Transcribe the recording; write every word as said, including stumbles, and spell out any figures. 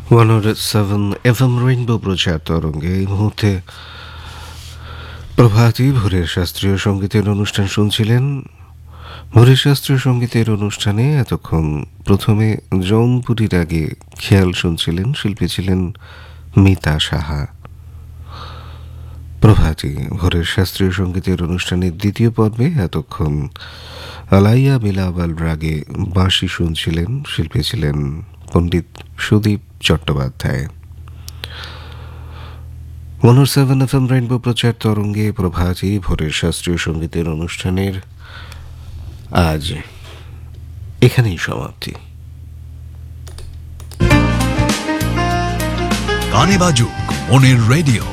One ও seven F M rainbow প্রচার তরঙ্গে এই মুহূর্তে প্রভাতী ভোরের শাস্ত্রীয় সঙ্গীতের অনুষ্ঠান শুনছিলেন। ভোরের শাস্ত্রীয় সঙ্গীতের অনুষ্ঠানে এতক্ষণ প্রথমে জৌনপুরীর আগে খেয়াল শুনছিলেন, শিল্পী ছিলেন মিতা সাহা। প্রভাতী ভোরের শাস্ত্রীয় সঙ্গীতের অনুষ্ঠানের দ্বিতীয় পর্বে এতক্ষণ আলাইয়া বিলাওয়াল রাগে বাঁশি শুনছিলেন, শিল্পী ছিলেন পণ্ডিত সুদীপ চট্টোপাধ্যায়। ওয়ান ও সেভেন এফ এম রেইনবো প্রচার তরঙ্গে প্রভাতী ভোরের শাস্ত্রীয় সঙ্গীতের অনুষ্ঠানের আজ এখানেই সমাপ্তি। গানে বাজুক মনের রেডিও।